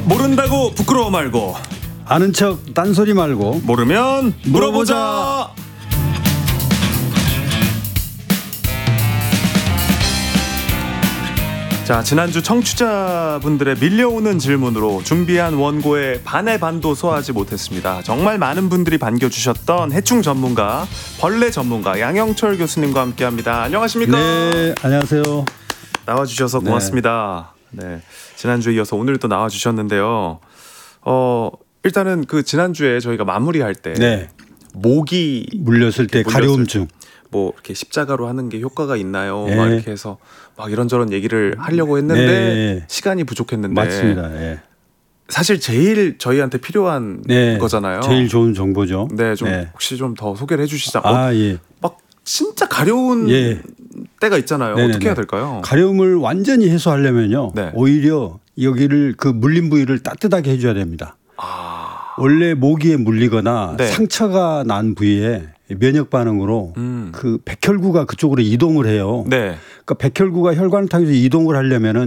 모른다고 부끄러워 말고 아는 척 딴소리 말고 모르면 물어보자. 자, 지난주 청취자분들의 밀려오는 질문으로 준비한 원고의 반의 반도 소화하지 못했습니다. 정말 많은 분들이 반겨주셨던 해충 전문가, 벌레 전문가 양영철 교수님과 함께합니다. 안녕하십니까? 네, 안녕하세요. 나와주셔서 고맙습니다. 네, 지난주에 이어서 오늘 또 나와주셨는데요. 일단은 그 지난주에 저희가 마무리할 때 네. 모기 물렸을 때 가려움증 뭐 이렇게 십자가로 하는 게 효과가 있나요? 네. 막 이렇게 해서 막 이런저런 얘기를 하려고 했는데 네. 시간이 부족했는데 맞습니다. 네. 사실 제일 저희한테 필요한 네. 거잖아요. 제일 좋은 정보죠. 네, 좀 네. 혹시 좀 더 소개를 해주시자. 예. 막 진짜 가려운 예. 때가 있잖아요. 네네네. 어떻게 해야 될까요? 가려움을 완전히 해소하려면요. 네. 오히려 여기를 그 물린 부위를 따뜻하게 해줘야 됩니다. 원래 모기에 물리거나 네. 상처가 난 부위에 면역 반응으로 그 백혈구가 그쪽으로 이동을 해요. 네. 그러니까 백혈구가 혈관을 통해서 이동을 하려면은